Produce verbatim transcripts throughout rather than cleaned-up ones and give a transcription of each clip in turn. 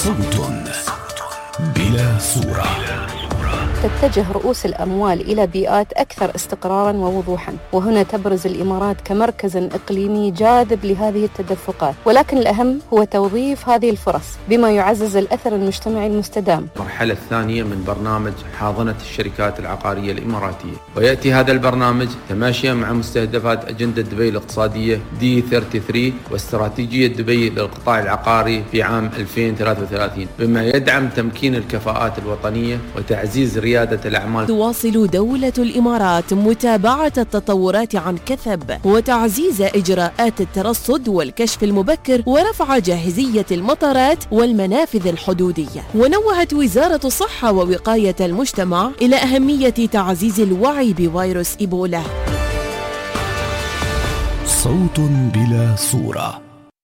صوت بلا صورة. تتجه رؤوس الأموال إلى بيئات أكثر استقراراً ووضوحاً، وهنا تبرز الإمارات كمركز إقليمي جاذب لهذه التدفقات، ولكن الأهم هو توظيف هذه الفرص بما يعزز الأثر المجتمعي المستدام. المرحلة الثانية من برنامج حاضنة الشركات العقارية الإماراتية، ويأتي هذا البرنامج تماشيا مع مستهدفات أجندة دبي الاقتصادية دي ثلاثة وثلاثين واستراتيجية دبي للقطاع العقاري في عام ألفين وثلاثة وثلاثين، بما يدعم تمكين الكفاءات الوطنية وتعزيز ريادة الأعمال. تواصل دولة الإمارات متابعة التطورات عن كثب وتعزيز إجراءات الترصد والكشف المبكر ورفع جاهزية المطارات والمنافذ الحدودية. ونوهت وزارة الصحة ووقاية المجتمع إلى أهمية تعزيز الوعي بفيروس إيبولا. صوت بلا صورة.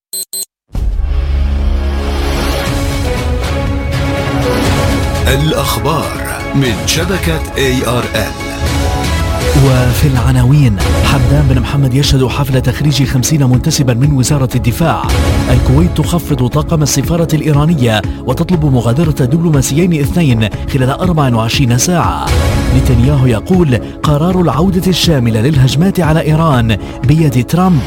الأخبار من شبكة إيه آر إل. وفي العناوين: حمدان بن محمد يشهد حفل تخريج خمسين منتسبا من وزارة الدفاع. الكويت تخفض طاقم السفارة الإيرانية وتطلب مغادرة دبلوماسيين اثنين خلال أربع وعشرين ساعة. نتنياهو يقول قرار العودة الشاملة للهجمات على إيران بيد ترامب.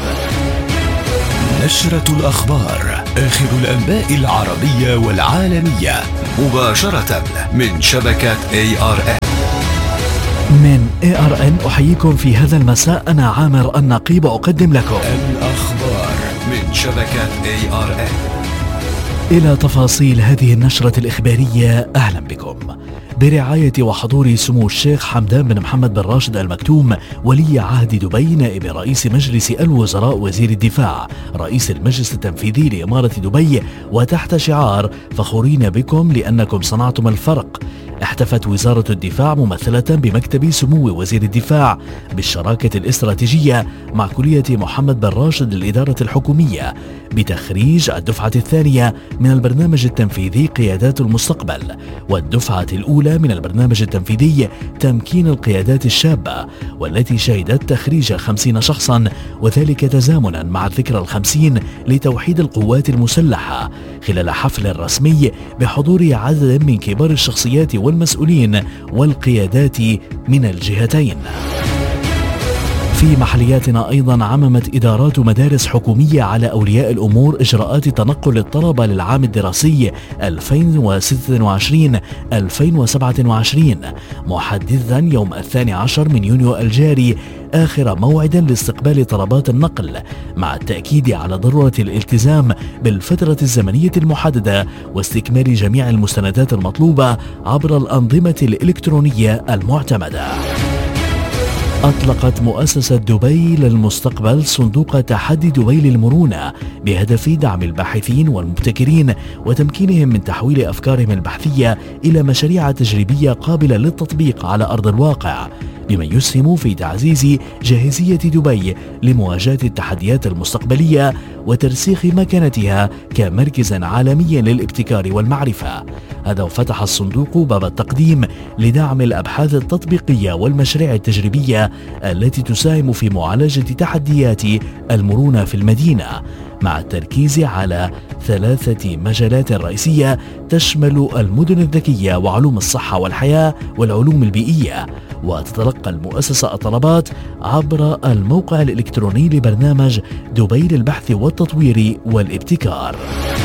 نشرة الأخبار، آخر الأنباء العربية والعالمية مباشرة من شبكة إيه آر إل. من إيه آر إن أحييكم في هذا المساء، أنا عامر النقيب أقدم لكم الأخبار من شبكة إيه آر إل. إلى تفاصيل هذه النشرة الإخبارية، أهلا بكم. برعاية وحضور سمو الشيخ حمدان بن محمد بن راشد المكتوم ولي عهد دبي نائب رئيس مجلس الوزراء وزير الدفاع رئيس المجلس التنفيذي لإمارة دبي، وتحت شعار فخورين بكم لأنكم صنعتم الفرق، احتفت وزارة الدفاع ممثلة بمكتب سمو وزير الدفاع بالشراكة الاستراتيجية مع كلية محمد بن راشد للإدارة الحكومية بتخريج الدفعة الثانية من البرنامج التنفيذي قيادات المستقبل، والدفعة الأولى من البرنامج التنفيذي تمكين القيادات الشابة، والتي شهدت تخريج خمسين شخصا، وذلك تزامنا مع الذكرى الخمسين لتوحيد القوات المسلحة، خلال حفل رسمي بحضور عدد من كبار الشخصيات والمسؤولين والقيادات من الجهتين. في محلياتنا أيضا عممت إدارات مدارس حكومية على أولياء الأمور إجراءات تنقل الطلبة للعام الدراسي ألفين وستة وعشرين ألفين وسبعة وعشرين، محددا يوم الثاني عشر من يونيو الجاري آخر موعد لاستقبال طلبات النقل، مع التأكيد على ضرورة الالتزام بالفترة الزمنية المحددة واستكمال جميع المستندات المطلوبة عبر الأنظمة الإلكترونية المعتمدة. أطلقت مؤسسة دبي للمستقبل صندوق تحدي دبي للمرونة بهدف دعم الباحثين والمبتكرين وتمكينهم من تحويل أفكارهم البحثية إلى مشاريع تجريبية قابلة للتطبيق على أرض الواقع، بما يسهم في تعزيز جاهزية دبي لمواجهة التحديات المستقبلية وترسيخ مكانتها كمركز عالمي للابتكار والمعرفة. هذا وفتح الصندوق باب التقديم لدعم الأبحاث التطبيقية والمشاريع التجريبية التي تساهم في معالجة تحديات المرونة في المدينة، مع التركيز على ثلاثة مجالات رئيسية تشمل المدن الذكية وعلوم الصحة والحياة والعلوم البيئية. وتتلقى المؤسسة الطلبات عبر الموقع الإلكتروني لبرنامج دبي للبحث والتطوير والابتكار.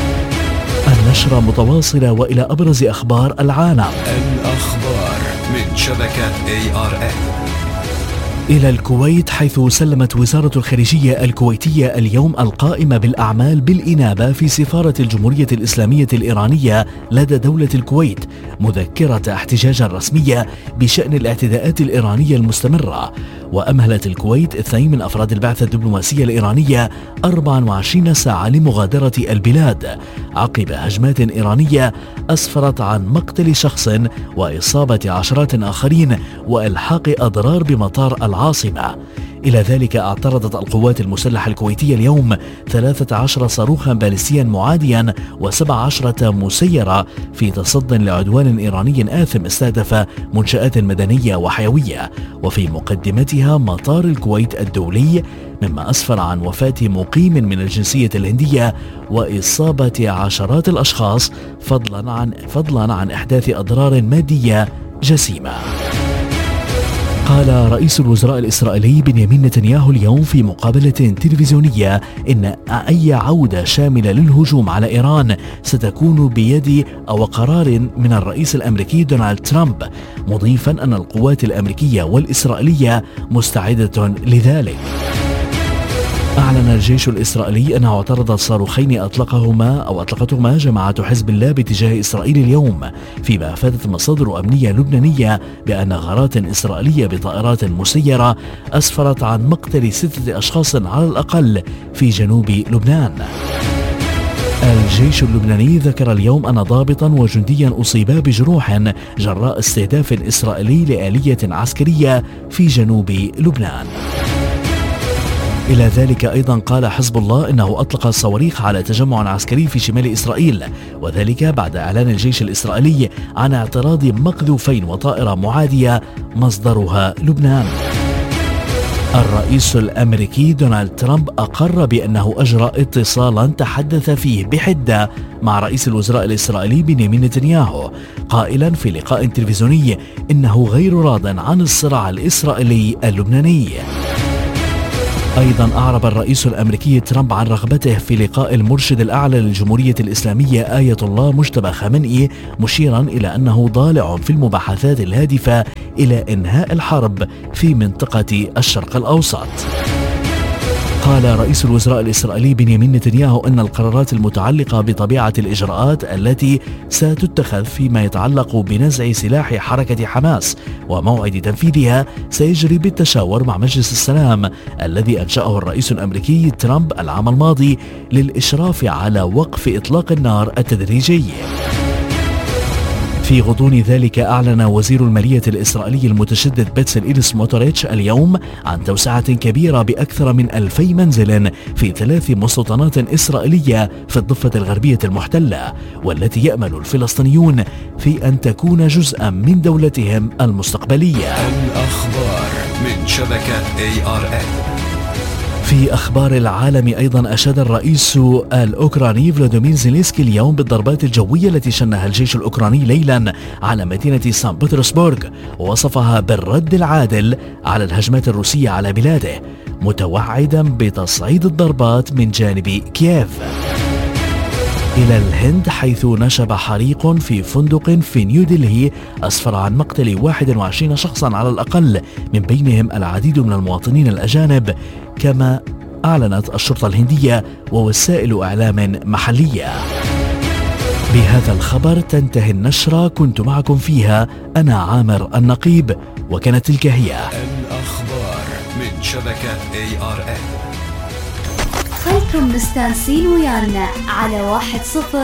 النشرة متواصلة وإلى أبرز أخبار العالم. الأخبار من شبكة إيه آر إل. إلى الكويت، حيث سلمت وزارة الخارجية الكويتية اليوم القائمة بالأعمال بالإنابة في سفارة الجمهورية الإسلامية الإيرانية لدى دولة الكويت مذكرة احتجاج رسمية بشأن الاعتداءات الإيرانية المستمرة. وأمهلت الكويت اثنين من أفراد البعثة الدبلوماسية الإيرانية أربع وعشرين ساعة لمغادرة البلاد عقب هجمات إيرانية أسفرت عن مقتل شخص وإصابة عشرات آخرين وإلحاق أضرار بمطار العاصمة. إلى ذلك اعترضت القوات المسلحة الكويتية اليوم ثلاثة عشر صاروخا باليستيا معاديا وسبع عشرة مسيرة في تصد لعدوان إيراني آثم استهدف منشآت مدنية وحيوية، وفي مقدمتها مطار الكويت الدولي، مما أسفر عن وفاة مقيم من الجنسية الهندية وإصابة عشرات الأشخاص، فضلا عن فضلا عن إحداث أضرار مادية جسيمة. قال رئيس الوزراء الإسرائيلي بنيامين نتنياهو اليوم في مقابلة تلفزيونية إن أي عودة شاملة للهجوم على إيران ستكون بيد أو قرار من الرئيس الأمريكي دونالد ترامب، مضيفا أن القوات الأمريكية والإسرائيلية مستعدة لذلك. أعلن الجيش الإسرائيلي أنه اعترض صاروخين أطلقهما أو أطلقتهما جماعة حزب الله باتجاه إسرائيل اليوم، فيما أفادت مصادر أمنية لبنانية بأن غارات إسرائيلية بطائرات مسيرة أسفرت عن مقتل ستة أشخاص على الأقل في جنوب لبنان. الجيش اللبناني ذكر اليوم أن ضابطا وجنديا أصيبا بجروح جراء استهداف إسرائيلي لآلية عسكرية في جنوب لبنان. إلى ذلك أيضا قال حزب الله إنه أطلق الصواريخ على تجمع عسكري في شمال إسرائيل، وذلك بعد إعلان الجيش الإسرائيلي عن اعتراض مقذوفين وطائرة معادية مصدرها لبنان. الرئيس الأمريكي دونالد ترامب أقر بأنه أجرى اتصالا تحدث فيه بحدة مع رئيس الوزراء الإسرائيلي بنيامين نتنياهو، قائلا في لقاء تلفزيوني إنه غير راض عن الصراع الإسرائيلي اللبناني. أيضا أعرب الرئيس الأمريكي ترامب عن رغبته في لقاء المرشد الأعلى للجمهورية الإسلامية آية الله مجتبى خامنئي، مشيرا إلى أنه ضالع في المباحثات الهادفة إلى إنهاء الحرب في منطقة الشرق الأوسط. قال رئيس الوزراء الإسرائيلي بنيامين نتنياهو أن القرارات المتعلقة بطبيعة الإجراءات التي ستتخذ فيما يتعلق بنزع سلاح حركة حماس وموعد تنفيذها سيجري بالتشاور مع مجلس السلام الذي أنشأه الرئيس الأمريكي ترامب العام الماضي للإشراف على وقف إطلاق النار التدريجي. في غضون ذلك أعلن وزير المالية الإسرائيلي المتشدد بيتسل سموتريتش اليوم عن توسعة كبيرة بأكثر من ألفي منزل في ثلاث مستوطنات إسرائيلية في الضفة الغربية المحتلة، والتي يأمل الفلسطينيون في أن تكون جزءا من دولتهم المستقبلية. الأخبار من شبكة إيه آر إن. في أخبار العالم أيضا أشاد الرئيس الأوكراني فلاديمير زيلينسكي اليوم بالضربات الجوية التي شنها الجيش الأوكراني ليلا على مدينة سان بطرسبورغ، ووصفها بالرد العادل على الهجمات الروسية على بلاده، متوعدا بتصعيد الضربات من جانب كييف. إلى الهند، حيث نشب حريق في فندق في نيودلهي أسفر عن مقتل واحد وعشرين شخصا على الأقل، من بينهم العديد من المواطنين الأجانب، كما أعلنت الشرطة الهندية ووسائل إعلام محلية. بهذا الخبر تنتهي النشرة، كنت معكم فيها أنا عامر النقيب، وكانت تلك هي الأخبار من شبكة إيه آر إن. خلكم مستانسين ويانا على واحد صفر